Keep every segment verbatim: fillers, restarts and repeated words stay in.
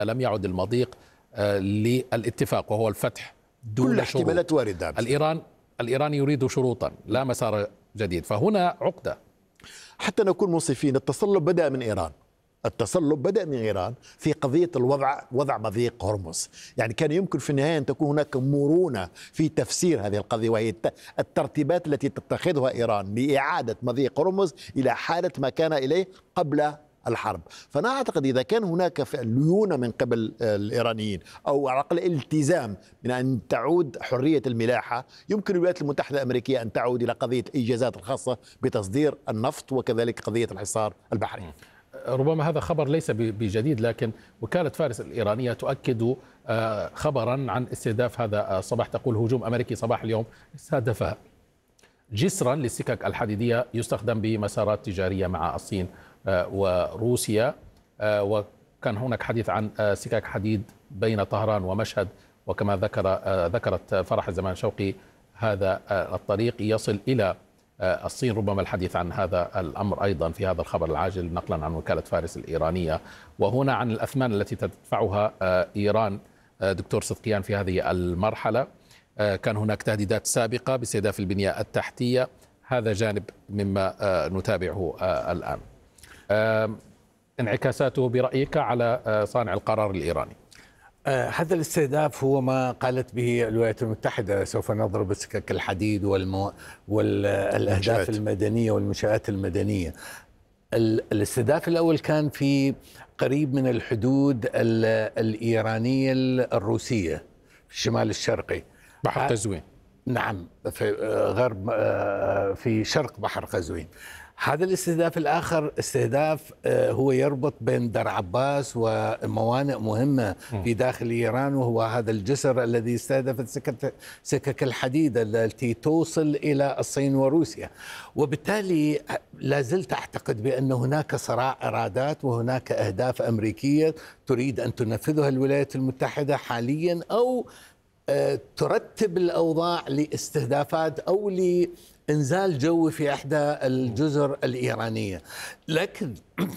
لم يعد المضيق للاتفاق وهو الفتح دون كل شروط. احتمالات واردة. الإيران الإيران يريد شروطا لا مسار جديد، فهنا عقدة. حتى نكون منصفين، التصلب بدأ من إيران. التصلب بدأ من إيران في قضية الوضع وضع مضيق هرمز. يعني كان يمكن في النهاية أن تكون هناك مرونة في تفسير هذه القضية، وهي الترتيبات التي تتخذها إيران لإعادة مضيق هرمز إلى حالة ما كان إليه قبل الحرب. فأنا أعتقد إذا كان هناك ليونة من قبل الإيرانيين أو على الأقل التزام من أن تعود حرية الملاحة، يمكن الولايات المتحدة الأمريكية أن تعود إلى قضية الإجازات الخاصة بتصدير النفط وكذلك قضية الحصار البحري. ربما هذا خبر ليس بجديد، لكن وكالة فارس الإيرانية تؤكد خبرا عن استهداف هذا الصباح، تقول هجوم أمريكي صباح اليوم استهدف جسرا للسكك الحديدية يستخدم بمسارات تجارية مع الصين وروسيا، وكان هناك حديث عن سكك حديد بين طهران ومشهد، وكما ذكر ذكرت فرح الزمان شوقي هذا الطريق يصل إلى الصين. ربما الحديث عن هذا الأمر أيضا في هذا الخبر العاجل نقلا عن وكالة فارس الإيرانية. وهنا عن الأثمان التي تدفعها إيران دكتور صدقيان في هذه المرحلة. كان هناك تهديدات سابقة باستهداف البنية التحتية، هذا جانب مما نتابعه الآن. انعكاساته برأيك على صانع القرار الإيراني؟ آه هذا الاستهداف هو ما قالت به الولايات المتحدة، سوف نضرب سكك الحديد والمو... والأهداف المدنية والمنشآت المدنية. الاستهداف الأول كان في قريب من الحدود الإيرانية الروسية في الشمال الشرقي، بحر قزوين. نعم، في غرب في شرق بحر قزوين. هذا الاستهداف الآخر استهداف هو يربط بين در عباس وموانئ مهمة في داخل إيران، وهو هذا الجسر الذي استهدفت سكك, سكك الحديد التي توصل إلى الصين وروسيا. وبالتالي لا زلت أعتقد بأن هناك صراع إرادات وهناك أهداف أمريكية تريد أن تنفذها الولايات المتحدة حاليا، أو ترتب الأوضاع لاستهدافات أو لإنزال جوي في إحدى الجزر الإيرانية. لكن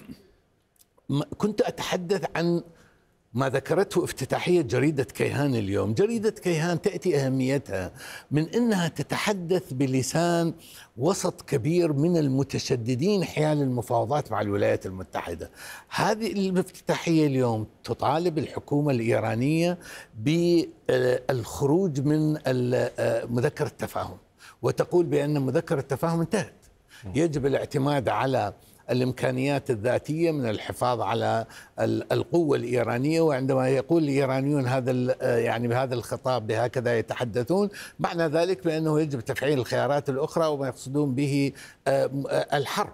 كنت أتحدث عن ما ذكرته افتتاحية جريدة كيهان اليوم. جريدة كيهان تأتي أهميتها من أنها تتحدث بلسان وسط كبير من المتشددين حيال المفاوضات مع الولايات المتحدة. هذه الافتتاحية اليوم تطالب الحكومة الإيرانية بالخروج من مذكرة التفاهم، وتقول بأن مذكرة التفاهم انتهت. يجب الاعتماد على الإمكانيات الذاتية من الحفاظ على القوة الإيرانية. وعندما يقول الإيرانيون هذا يعني بهذا الخطاب بهكذا يتحدثون، معنى ذلك بأنه يجب تفعيل الخيارات الأخرى، وما يقصدون به الحرب.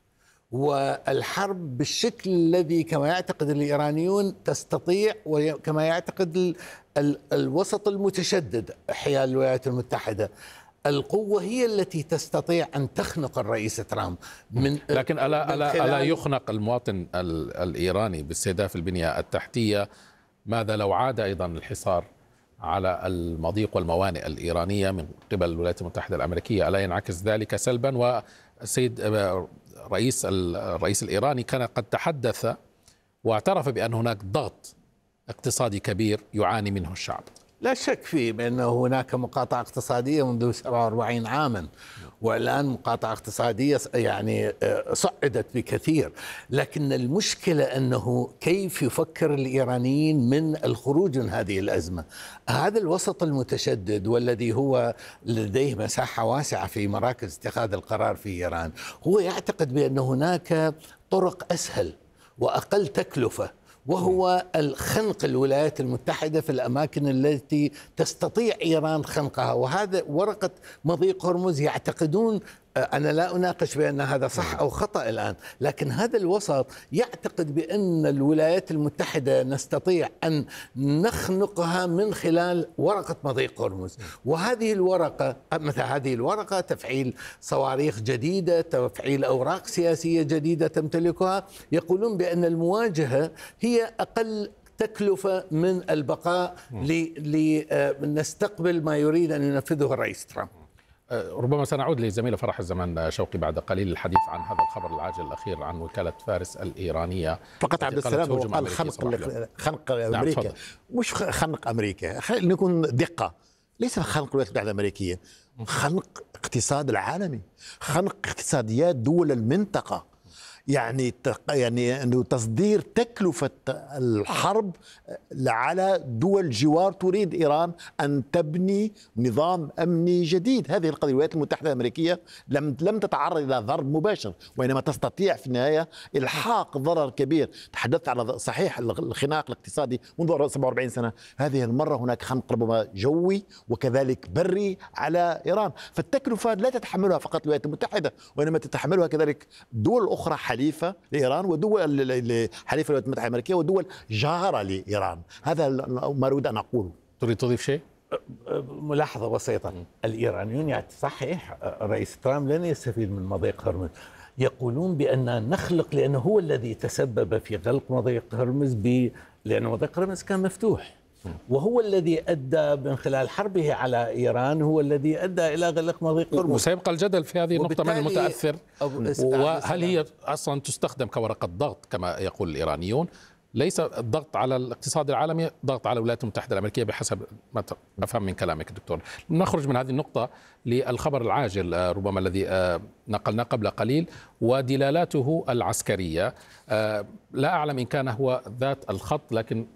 والحرب بالشكل الذي كما يعتقد الإيرانيون تستطيع، وكما يعتقد الوسط المتشدد حيال الولايات المتحدة، القوة هي التي تستطيع أن تخنق الرئيس ترامب. من لكن ألا, ألا, ألا يخنق المواطن الإيراني باستهداف البنية التحتية؟ ماذا لو عاد أيضا الحصار على المضيق والموانئ الإيرانية من قبل الولايات المتحدة الأمريكية؟ ألا ينعكس ذلك سلبا؟ والسيد رئيس الرئيس الإيراني كان قد تحدث واعترف بأن هناك ضغط اقتصادي كبير يعاني منه الشعب. لا شك فيه بأن هناك مقاطعة اقتصادية منذ سبعة وأربعين عاما، والآن مقاطعة اقتصادية يعني صعدت بكثير. لكن المشكلة أنه كيف يفكر الإيرانيين من الخروج من هذه الأزمة. هذا الوسط المتشدد والذي هو لديه مساحة واسعة في مراكز اتخاذ القرار في إيران، هو يعتقد بأن هناك طرق أسهل وأقل تكلفة، وهو الخنق الولايات المتحدة في الأماكن التي تستطيع إيران خنقها. وهذا ورقة مضيق هرمز يعتقدون، أنا لا أناقش بأن هذا صح أو خطأ الآن، لكن هذا الوسط يعتقد بأن الولايات المتحدة نستطيع أن نخنقها من خلال ورقة مضيق هرمز. وهذه الورقة مثل هذه الورقة تفعيل صواريخ جديدة، تفعيل أوراق سياسية جديدة تمتلكها. يقولون بأن المواجهة هي أقل تكلفة من البقاء لنستقبل ما يريد أن ينفذه الرئيس ترامب. ربما سنعود لزميل فرح الزمان شوقي بعد قليل الحديث عن هذا الخبر العاجل الأخير عن وكالة فارس الإيرانية. فقط عبد السلام هو قال خنق خنق أمريكا. نعم، مش خنق أمريكا، خلينا نكون دقة، ليس خنق الولايات المتحدة الأمريكية، خنق اقتصاد العالمي، خنق اقتصاديات دول المنطقة. يعني يعني انه تصدير تكلفه الحرب على دول جوار تريد ايران ان تبني نظام امني جديد. هذه القضيه الولايات المتحده الامريكيه لم لم تتعرض الى ضرب مباشر، وانما تستطيع في النهايه الحاق ضرر كبير. تحدثت على صحيح الخناق الاقتصادي منذ سبعة وأربعين سنه، هذه المره هناك خنق ربما جوي وكذلك بري على ايران. فالتكلفه لا تتحملها فقط الولايات المتحده، وانما تتحملها كذلك دول اخرى حليفة لإيران ودول حليفة الولايات المتحدة الأمريكية ودول جارة لإيران. هذا ما أريد أن أقوله. تريد تضيف شيء؟ ملاحظة بسيطة. الإيرانيون يعني صحيح رئيس ترامب لن يستفيد من مضيق هرمز، يقولون بأن نخلق، لأنه هو الذي تسبب في غلق مضيق هرمز ب... لأن مضيق هرمز كان مفتوح، وهو الذي أدى من خلال حربه على إيران، هو الذي أدى إلى غلق مضيق هرمز. وسيبقى الجدل في هذه النقطة من المتأثر، وهل هي أصلا تستخدم كورقة ضغط كما يقول الإيرانيون؟ ليس الضغط على الاقتصاد العالمي، ضغط على الولايات المتحدة الأمريكية بحسب ما أفهم من كلامك دكتور. نخرج من هذه النقطة للخبر العاجل ربما الذي نقلنا قبل قليل ودلالاته العسكرية. لا أعلم إن كان هو ذات الخط، لكن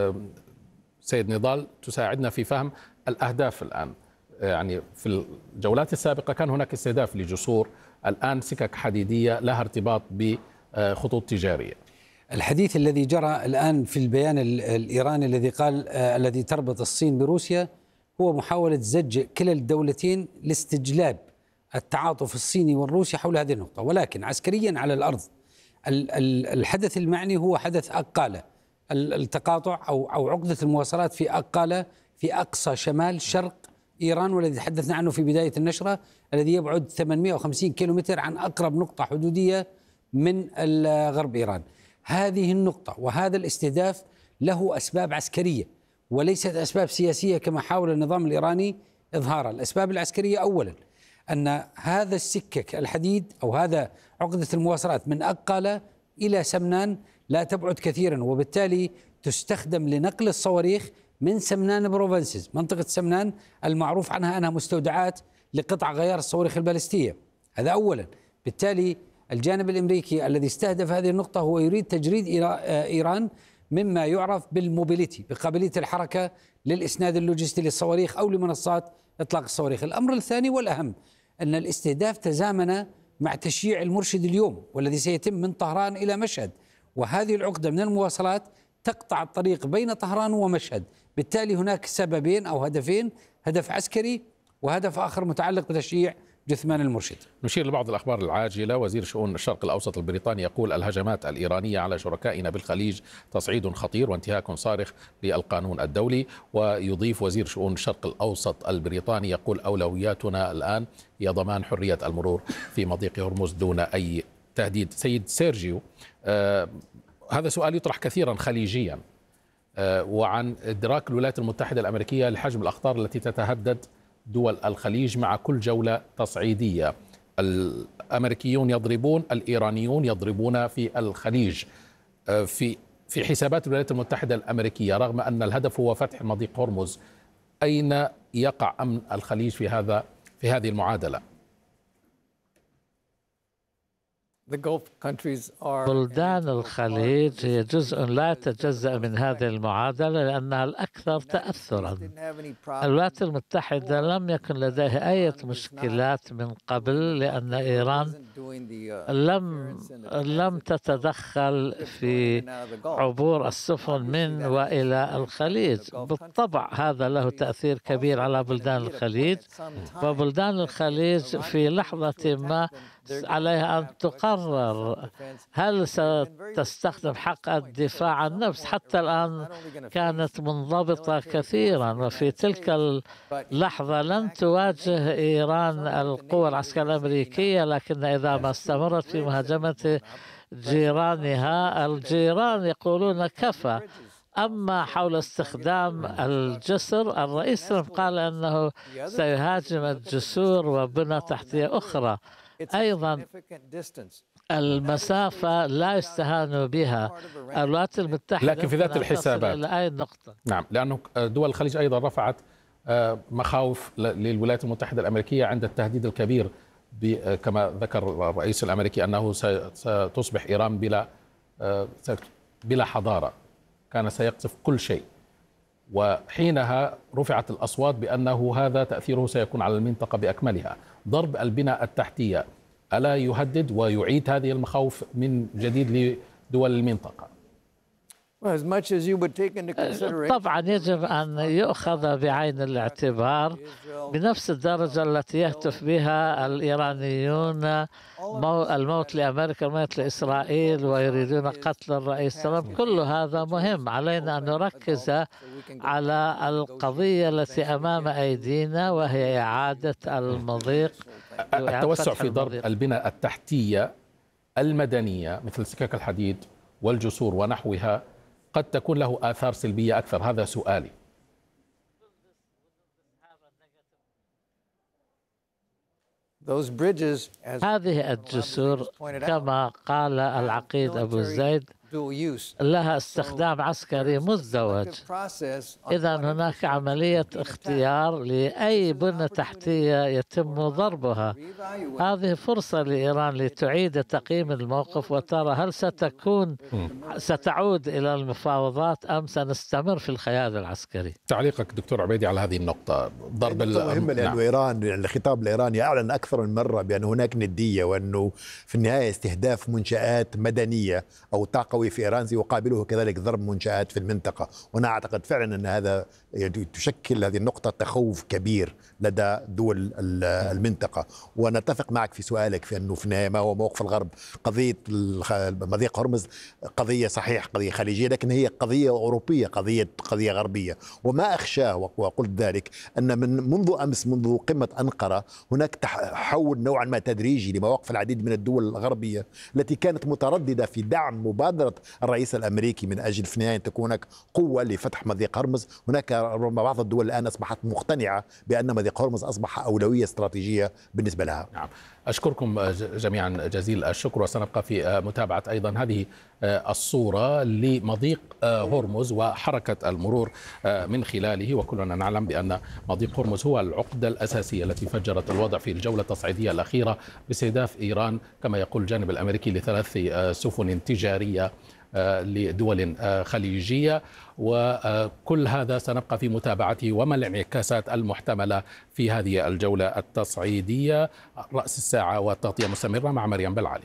سيد نضال تساعدنا في فهم الأهداف الآن. يعني في الجولات السابقة كان هناك استهداف لجسور، الآن سكك حديدية لها ارتباط بخطوط تجارية. الحديث الذي جرى الآن في البيان الإيراني الذي قال آه الذي تربط الصين بروسيا هو محاولة زج كلا الدولتين لاستجلاب التعاطف الصيني والروسي حول هذه النقطة، ولكن عسكريا على الأرض الحدث المعني هو حدث أقالة، التقاطع أو أو عقدة المواصلات في أقالة في أقصى شمال شرق إيران، والذي تحدثنا عنه في بداية النشرة، الذي يبعد ثمانمئة وخمسين كيلومتر عن أقرب نقطة حدودية من غرب إيران. هذه النقطة وهذا الاستهداف له أسباب عسكرية وليست أسباب سياسية كما حاول النظام الإيراني إظهارها. الأسباب العسكرية أولا أن هذا السكك الحديد أو هذا عقدة المواصلات من أقالة إلى سمنان لا تبعد كثيرا، وبالتالي تستخدم لنقل الصواريخ من سمنان بروفنسز، منطقة سمنان المعروف عنها أنها مستودعات لقطع غيار الصواريخ البالستية. هذا أولا. بالتالي الجانب الأمريكي الذي استهدف هذه النقطة هو يريد تجريد إيران مما يعرف بالموبيليتي، بقابلية الحركة للإسناد اللوجستي للصواريخ أو لمنصات إطلاق الصواريخ. الأمر الثاني والأهم أن الاستهداف تزامن مع تشييع المرشد اليوم والذي سيتم من طهران إلى مشهد، وهذه العقدة من المواصلات تقطع الطريق بين طهران ومشهد. بالتالي هناك سببين أو هدفين، هدف عسكري وهدف آخر متعلق بتشييع جثمان المرشد. نشير لبعض الأخبار العاجلة. وزير شؤون الشرق الأوسط البريطاني يقول الهجمات الإيرانية على شركائنا بالخليج تصعيد خطير وانتهاك صارخ للقانون الدولي. ويضيف وزير شؤون الشرق الأوسط البريطاني يقول أولوياتنا الآن هي ضمان حرية المرور في مضيق هرمز دون أي تهديد. سيد سيرجيو، آه هذا سؤال يطرح كثيرا خليجيا آه وعن إدراك الولايات المتحدة الأمريكية لحجم الأخطار التي تتهدد دول الخليج مع كل جولة تصعيدية. الأمريكيون يضربون، الإيرانيون يضربون في الخليج. في في حسابات الولايات المتحدة الأمريكية رغم أن الهدف هو فتح مضيق هرمز، أين يقع أمن الخليج في هذا في هذه المعادلة؟ بلدان الخليج هي جزء لا يتجزأ من هذه المعادلة لأنها الأكثر تأثرا. الولايات المتحدة لم يكن لديها أي مشكلات من قبل لأن إيران لم لم تتدخل في عبور السفن من وإلى الخليج. بالطبع هذا له تأثير كبير على بلدان الخليج، وبلدان الخليج في لحظة ما عليها أن تقرر هل ستستخدم حق الدفاع عن النفس. حتى الآن كانت منضبطة كثيرا، وفي تلك اللحظة لن تواجه إيران القوى العسكرية الأمريكية، لكن إذا ما استمرت في مهاجمة جيرانها، الجيران يقولون كفى، أما حول استخدام الجسر، الرئيس ترامب قال أنه سيهاجم الجسور وبنى تحتية أخرى. أيضا المسافة لا يستهان بها. الولايات المتحدة لكن في ذات الحسابات إلى أي نقطة؟ نعم، لأنه دول الخليج أيضا رفعت مخاوف للولايات المتحدة الأمريكية عند التهديد الكبير، كما ذكر الرئيس الأمريكي أنه ستصبح إيران بلا بلا حضارة، كان سيقصف كل شيء. وحينها رفعت الأصوات بأنه هذا تأثيره سيكون على المنطقة بأكملها. ضرب البنى التحتية ألا يهدد ويعيد هذه المخاوف من جديد لدول المنطقة؟ طبعا يجب أن يؤخذ بعين الاعتبار بنفس الدرجة التي يهتف بها الإيرانيون الموت لأمريكا الموت لإسرائيل ويريدون قتل الرئيس ترامب. كل هذا مهم. علينا أن نركز على القضية التي أمام أيدينا، وهي إعادة المضيق، التوسع في ضرب البنى التحتية المدنية مثل سكك الحديد والجسور ونحوها قد تكون له آثار سلبية أكثر. هذا سؤالي. هذه الجسور كما قال العقيد أبو زيد لها استخدام عسكري مزدوج. إذا هناك عملية اختيار لأي بنية تحتية يتم ضربها. هذه فرصة لإيران لتعيد تقييم الموقف وترى هل ستكون ستعود إلى المفاوضات أم سنستمر في الخيال العسكري. تعليقك دكتور عبيدي على هذه النقطة؟ ضرب مهمة، لأنه نعم. إيران يعني الخطاب الإيراني أعلن أكثر من مرة بأن هناك ندية، وأنه في النهاية استهداف منشآت مدنية أو طاقة في إيران يقابله كذلك ضرب منشآت في المنطقة. وأنا أعتقد فعلا أن هذا تشكل هذه النقطة تخوف كبير لدى دول المنطقة. ونتفق معك في سؤالك في أنه في النهاية ما هو موقف الغرب. قضية مضيق هرمز قضية صحيح قضية خليجية، لكن هي قضية أوروبية، قضية قضية غربية. وما أخشاه وقلت ذلك أن من منذ أمس منذ قمة أنقرة هناك تحول نوعا ما تدريجي لمواقف العديد من الدول الغربية التي كانت مترددة في دعم مبادرة الرئيس الأمريكي من أجل في النهاية تكون هناك قوة لفتح مضيق هرمز. هناك بعض الدول الآن أصبحت مقتنعة بأن مضيق هرمز أصبح أولوية استراتيجية بالنسبة لها. نعم. أشكركم جميعا جزيل الشكر، وسنبقى في متابعة أيضا هذه الصورة لمضيق هرمز وحركة المرور من خلاله. وكلنا نعلم بأن مضيق هرمز هو العقدة الأساسية التي فجرت الوضع في الجولة التصعيدية الأخيرة باستهداف إيران كما يقول الجانب الأمريكي لثلاث سفن تجارية لدول خليجية. وكل هذا سنبقى في متابعته وما الانعكاسات المحتملة في هذه الجولة التصعيدية. رأس الساعة والتغطية مستمرة مع مريم بالعالي.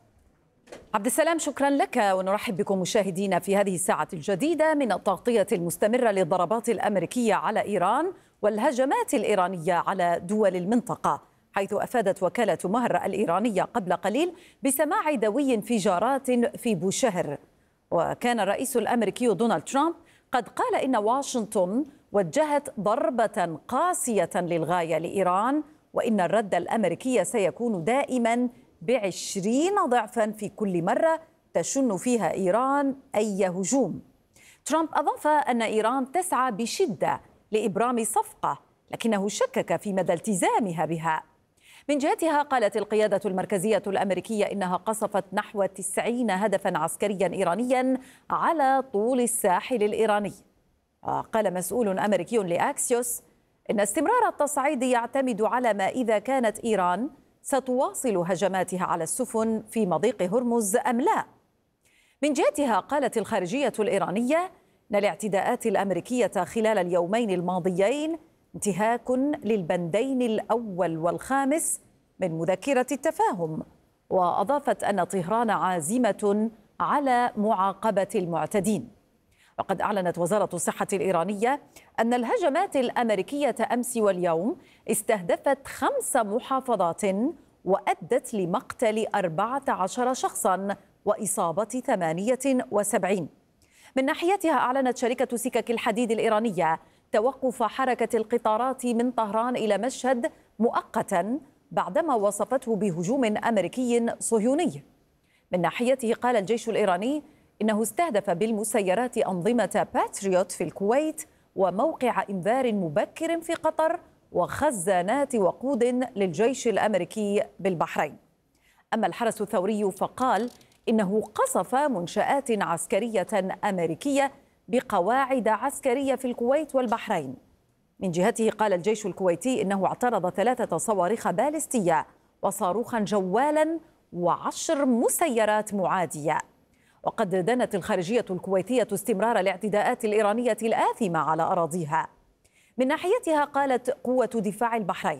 عبد السلام، شكرا لك، ونرحب بكم مشاهدينا في هذه الساعة الجديدة من التغطية المستمرة للضربات الأمريكية على إيران والهجمات الإيرانية على دول المنطقة، حيث أفادت وكالة مهر الإيرانية قبل قليل بسماع دوي انفجارات في بوشهر. وكان الرئيس الأمريكي دونالد ترامب قد قال إن واشنطن وجهت ضربة قاسية للغاية لإيران، وإن الرد الأمريكي سيكون دائما بعشرين ضعفا في كل مرة تشن فيها إيران أي هجوم. ترامب أضاف أن إيران تسعى بشدة لإبرام صفقة، لكنه شكك في مدى التزامها بها. من جهتها قالت القيادة المركزية الأمريكية إنها قصفت نحو تسعين هدفا عسكريا إيرانيا على طول الساحل الإيراني. قال مسؤول أمريكي لأكسيوس إن استمرار التصعيد يعتمد على ما إذا كانت إيران ستواصل هجماتها على السفن في مضيق هرمز أم لا. من جهتها قالت الخارجية الإيرانية إن الاعتداءات الأمريكية خلال اليومين الماضيين انتهاك للبندين الأول والخامس من مذكرة التفاهم. وأضافت أن طهران عازمة على معاقبة المعتدين. وقد أعلنت وزارة الصحة الإيرانية أن الهجمات الأمريكية أمس واليوم استهدفت خمس محافظات وأدت لمقتل أربعة عشر شخصا وإصابة ثمانية وسبعين. من ناحيتها أعلنت شركة سكك الحديد الإيرانية توقف حركة القطارات من طهران إلى مشهد مؤقتا بعدما وصفته بهجوم أمريكي صهيوني. من ناحيته قال الجيش الإيراني إنه استهدف بالمسيرات أنظمة باتريوت في الكويت وموقع إنذار مبكر في قطر وخزانات وقود للجيش الأمريكي بالبحرين. أما الحرس الثوري فقال إنه قصف منشآت عسكرية أمريكية بقواعد عسكرية في الكويت والبحرين. من جهته قال الجيش الكويتي إنه اعترض ثلاثة صواريخ باليستية وصاروخا جوالا وعشر مسيرات معادية. وقد دنت الخارجية الكويتية استمرار الاعتداءات الإيرانية الآثمة على أراضيها. من ناحيتها قالت قوة دفاع البحرين